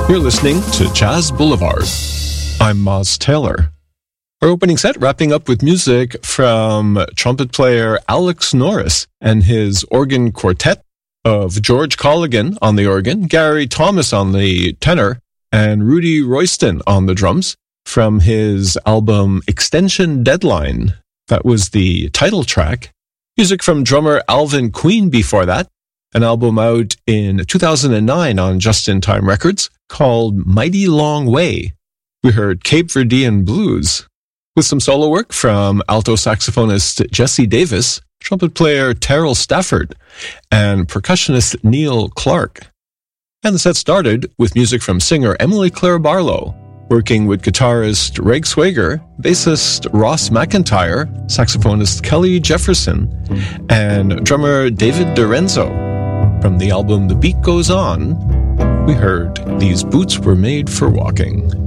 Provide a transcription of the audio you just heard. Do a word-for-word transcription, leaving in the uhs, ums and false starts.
You're listening to Jazz Boulevard. I'm Moz Taylor. Our opening set wrapping up with music from trumpet player Alex Norris and his organ quartet of George Colligan on the organ, Gary Thomas on the tenor, and Rudy Royston on the drums from his album Extension Deadline. That was the title track. Music from drummer Alvin Queen before that, an album out in two thousand nine on Just In Time Records called Mighty Long Way. We heard Cape Verdean Blues, with some solo work from alto saxophonist Jesse Davis, trumpet player Terrell Stafford, and percussionist Neil Clark. And the set started with music from singer Emily Claire Barlow, working with guitarist Reg Swager, bassist Ross McIntyre, saxophonist Kelly Jefferson, and drummer David DiRenzo. From the album The Beat Goes On, we heard These Boots Were Made for Walking.